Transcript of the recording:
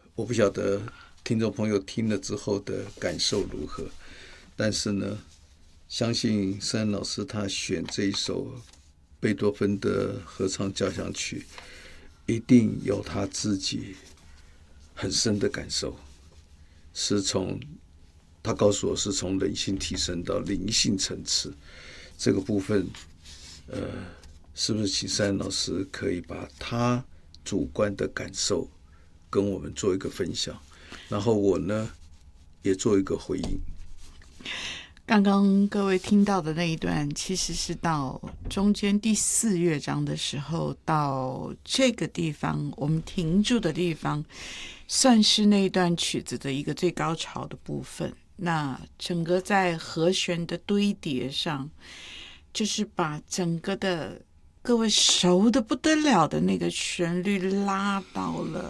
我不晓得听众朋友听了之后的感受如何，但是呢，相信圣恩老师他选这一首贝多芬的合唱交响曲，一定有他自己很深的感受，是从他告诉我是从人性提升到灵性层次这个部分，是不是请圣恩老师可以把他主观的感受跟我们做一个分享，然后我呢也做一个回应。 刚刚各位听到的那一段，其实是到中间第4乐章的时候，到这个地方我们停住的地方，算是那一段曲子的一个最高潮的部分。那整个在和弦的堆叠上，就是把整个的各位熟的不得了的那个旋律拉到了